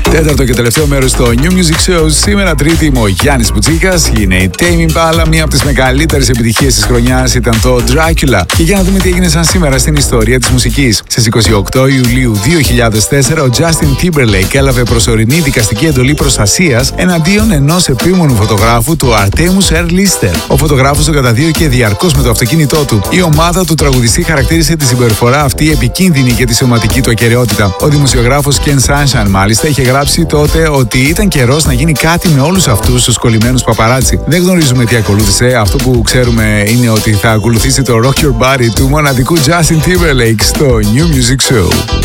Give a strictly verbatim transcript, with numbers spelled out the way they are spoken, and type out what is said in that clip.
Τέταρτο και τελευταίο μέρος στο New Music Show. Σήμερα Τρίτη είμαι ο Γιάννης Μπουτσίκας. Είναι η Tame Impala. Μία από τις μεγαλύτερες επιτυχίες της χρονιάς ήταν το Dracula. Και για να δούμε τι έγινε σαν σήμερα στην ιστορία της μουσικής. Στις είκοσι οκτώ Ιουλίου δύο χιλιάδες τέσσερα ο Justin Timberlake έλαβε προσωρινή δικαστική εντολή προστασίας εναντίον ενός επίμονου φωτογράφου του Artemus R. Lister. Ο φωτογράφος τον καταδίωκε διαρκώς με το αυτοκίνητό του. Η ομάδα του τραγουδιστή χαρακτήρισε τη συμπεριφορά αυτή επικίνδυνη για τη σωματική του ακεραιότητα. Ο δημοσιογράφος Ken Sunshine μάλιστα είχε γράψει τότε ότι ήταν καιρός να γίνει κάτι με όλους αυτούς τους κολλημένους παπαράτσι. Δεν γνωρίζουμε τι ακολούθησε. Αυτό που ξέρουμε είναι ότι θα ακολουθήσει το Rock Your Body του μοναδικού Justin Timberlake στο New Music Show.